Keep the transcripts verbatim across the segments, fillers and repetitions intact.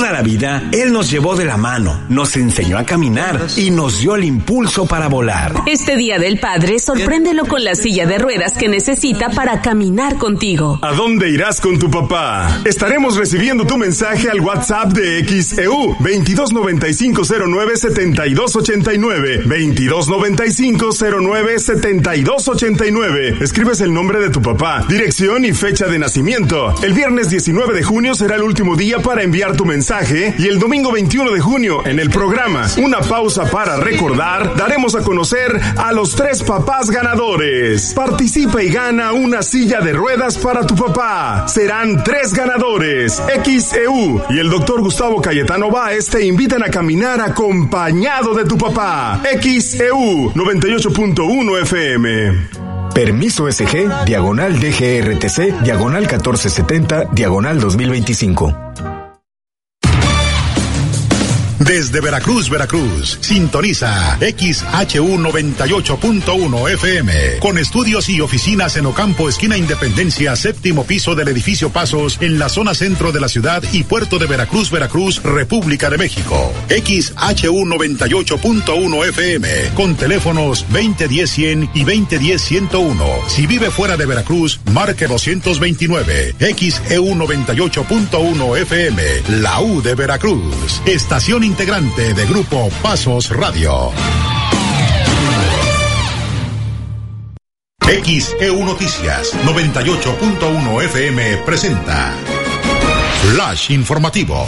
Toda la vida, Él nos llevó de la mano, nos enseñó a caminar y nos dio el impulso para volar. Este Día del Padre, sorpréndelo con la silla de ruedas que necesita para caminar contigo. ¿A dónde irás con tu papá? Estaremos recibiendo tu mensaje al WhatsApp de X E U veintidós noventa y cinco cero nueve setenta y dos ochenta y nueve. veintidós noventa y cinco cero nueve setenta y dos ochenta y nueve. Escribes el nombre de tu papá, dirección y fecha de nacimiento. El viernes diecinueve de junio será el último día para enviar tu mensaje y el domingo veintiuno de junio en el programa Una Pausa para Recordar daremos a conocer a los tres papás ganadores. Participa y gana una silla de ruedas para tu papá. Serán tres ganadores. X E U y el doctor Gustavo Cayetano Báez te invitan a caminar acompañado de tu papá. X E U noventa y ocho punto uno F M. Permiso S G, diagonal D G R T C, diagonal catorce setenta, diagonal dos mil veinticinco. Desde Veracruz, Veracruz, sintoniza X H U noventa y ocho punto uno F M, con estudios y oficinas en Ocampo, esquina Independencia, séptimo piso del edificio Pasos, en la zona centro de la ciudad y puerto de Veracruz, Veracruz, República de México. X H U noventa y ocho punto uno F M, con teléfonos veinte diez cien y veinte diez ciento uno. Si vive fuera de Veracruz, marque doscientos veintinueve. X E U noventa y ocho punto uno F M, la U de Veracruz. Estación integrante de Grupo Pasos Radio. X E U Noticias noventa y ocho punto uno F M presenta Flash Informativo.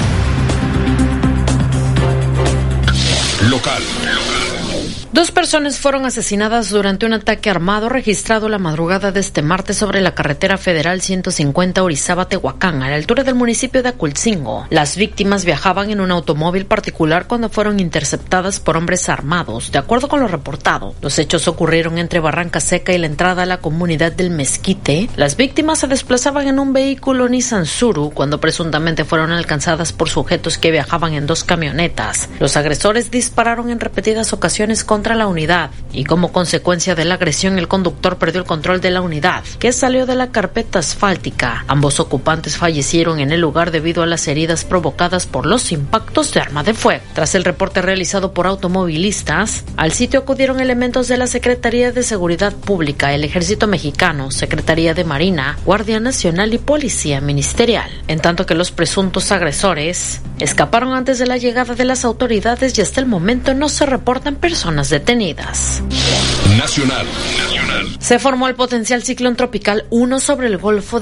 Local. Dos personas fueron asesinadas durante un ataque armado registrado la madrugada de este martes sobre la carretera federal ciento cincuenta Orizaba-Tehuacán, a la altura del municipio de Aculcingo. Las víctimas viajaban en un automóvil particular cuando fueron interceptadas por hombres armados. De acuerdo con lo reportado, los hechos ocurrieron entre Barranca Seca y la entrada a la comunidad del Mezquite. Las víctimas se desplazaban en un vehículo Nissan Suru cuando presuntamente fueron alcanzadas por sujetos que viajaban en dos camionetas. Los agresores dispararon en repetidas ocasiones contra la unidad y como consecuencia de la agresión el conductor perdió el control de la unidad, que salió de la carpeta asfáltica. Ambos ocupantes fallecieron en el lugar debido a las heridas provocadas por los impactos de arma de fuego. Tras el reporte realizado por automovilistas, al sitio acudieron elementos de la Secretaría de Seguridad Pública, el Ejército Mexicano, Secretaría de Marina, Guardia Nacional y Policía Ministerial, en tanto que los presuntos agresores escaparon antes de la llegada de las autoridades y hasta el momento no se reportan personas detenidas. Nacional. Nacional. Se formó el potencial ciclón tropical uno sobre el Golfo de